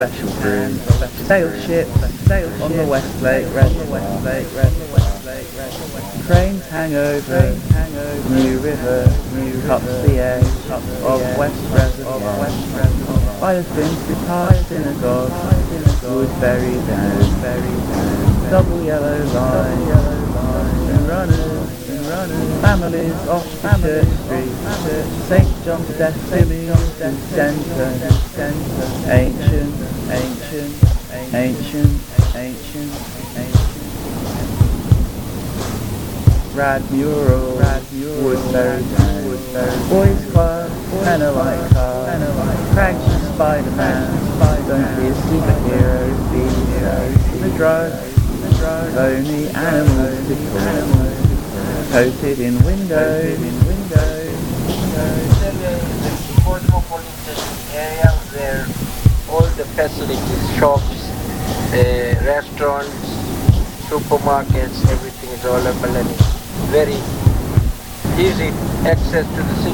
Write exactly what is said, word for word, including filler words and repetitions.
Special crew, sail ship, sail on the West Lake, red, the West Lake, red, the West Lake, red, the West Lake. Cranes hang over, hang over, New River, New cups the air, cups of West Reservoir, West Reservoir. By the Finsbury Park Synagogue, Woodbury down, Berry down, double yellow line, yellow line, and runners, and runners, families off the Church Street, Saint John's Destiny, Centre, Centre, ancient, ancient, ancient, ancient, ancient. Rad mural, Rad mural, Woodbury down, Woodbury, Boys Club, Penalite Car, Crags and Spider-Man, don't be a superhero, be so. The drugs, the drugs, only animals to call. Coated in windows, in windows, windows. The cosmopolitan area where all the facilities, shops, uh, restaurants, supermarkets, everything is available and it's very easy access to the city.